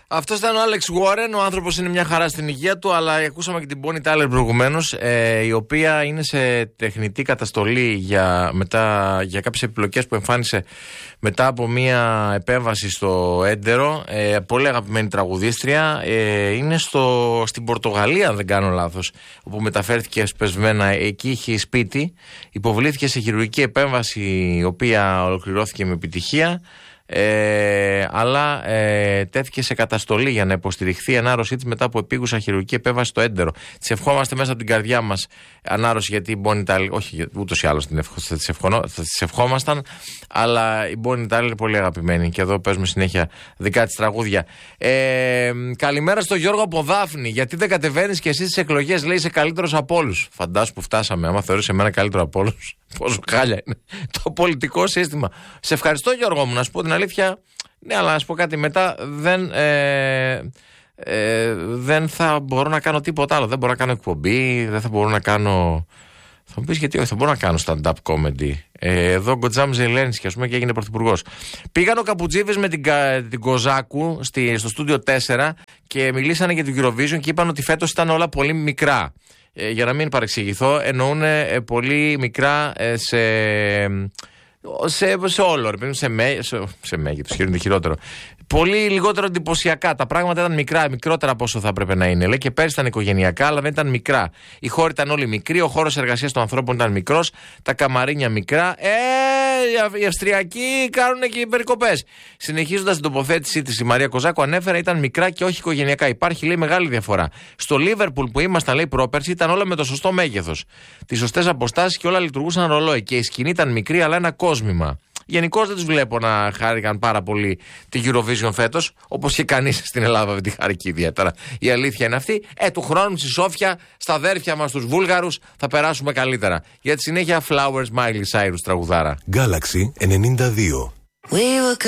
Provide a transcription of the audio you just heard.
Αυτός ήταν ο Άλεξ Γουόρεν. Ο άνθρωπος είναι μια χαρά στην υγεία του, αλλά ακούσαμε και την Bonnie Tyler προηγουμένως, η οποία είναι σε τεχνητή καταστολή για κάποιες επιπλοκές που εμφάνισε μετά από μια επέμβαση στο έντερο. Πολύ αγαπημένη τραγουδίστρια. Είναι στην Πορτογαλία, αν δεν κάνω λάθος, όπου μεταφέρθηκε σπεσμένα. Εκεί είχε σπίτι. Υποβλήθηκε σε χειρουργική επέμβαση, η οποία ολοκληρώθηκε με επιτυχία. Αλλά τέθηκε σε καταστολή για να υποστηριχθεί η ανάρρωσή της μετά από επίγουσα χειρουργική επέμβαση στο έντερο. Της ευχόμαστε μέσα από την καρδιά μας ανάρρωση, γιατί η Bonnie Tyler, όχι ούτως ή άλλως θα της ευχόμασταν, αλλά η Bonnie Tyler είναι πολύ αγαπημένη και εδώ παίζουμε συνέχεια δικά της τραγούδια. Καλημέρα στο Γιώργο από Δάφνη. Γιατί δεν κατεβαίνεις και εσύ στις εκλογές, λέει, είσαι καλύτερος από όλους. Φαντάσου που φτάσαμε, άμα θεωρείς εμένα καλύτερο από όλους. Πόσο χάλια είναι το πολιτικό σύστημα. Σε ευχαριστώ, Γιώργο μου, να σου πω την αλήθεια. Ναι, αλλά να σου πω κάτι μετά. Δεν θα μπορώ να κάνω τίποτα άλλο. Δεν μπορώ να κάνω εκπομπή, δεν θα μπορώ να κάνω. Θα μου πεις γιατί όχι, θα μπορώ να κάνω stand-up comedy. Εδώ Γκοτζάμ Ζελένσκι, ας πούμε, και έγινε πρωθυπουργός. Πήγαν ο Καπουτζίδης με την Κοζάκου στο στούντιο 4 και μιλήσανε για την Eurovision και είπαν ότι φέτος ήταν όλα πολύ μικρά. Για να μην παρεξηγηθώ, εννοούν πολύ μικρά σε όλο, σε μέγεθος, χειρότερο. Πολύ λιγότερο εντυπωσιακά. Τα πράγματα ήταν μικρότερα από όσο θα έπρεπε να είναι. Λέει και πέρυσι ήταν οικογενειακά, αλλά δεν ήταν μικρά. Οι χώροι ήταν όλοι μικροί, ο χώρος εργασίας των ανθρώπων ήταν μικρός, τα καμαρίνια μικρά. Οι Αυστριακοί κάνουν και περικοπές. Συνεχίζοντας την τοποθέτησή της, η Μαρία Κοζάκου ανέφερε ήταν μικρά και όχι οικογενειακά. Υπάρχει, λέει, μεγάλη διαφορά. Στο Λίβερπουλ που ήμασταν, λέει, πρόπερση, ήταν όλα με το σωστό μέγεθος. Τις σωστές αποστάσεις και όλα λειτουργούσαν ρολόι. Και η σκηνή ήταν μικρή, αλλά ένα κόσμημα. Γενικώς δεν τους βλέπω να χάρηκαν πάρα πολύ τη Eurovision φέτος, όπως και κανείς στην Ελλάδα δεν τη χάρηκε ιδιαίτερα. Η αλήθεια είναι αυτή. Του χρόνου στη Σόφια, στα αδέρφια μας τους Βούλγαρους, θα περάσουμε καλύτερα. Για τη συνέχεια, Flowers, Miley Cyrus, τραγουδάρα. Galaxy 92.